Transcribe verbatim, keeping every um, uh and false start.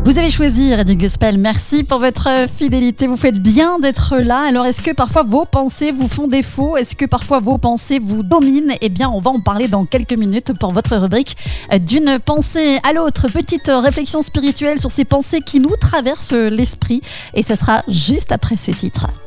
Vous avez choisi Radio Gospel, merci pour votre fidélité, vous faites bien d'être là. Alors est-ce que parfois vos pensées vous font défaut? Est-ce que parfois vos pensées vous dominent? Eh bien on va en parler dans quelques minutes pour votre rubrique d'une pensée à l'autre. Petite réflexion spirituelle sur ces pensées qui nous traversent l'esprit et ça sera juste après ce titre.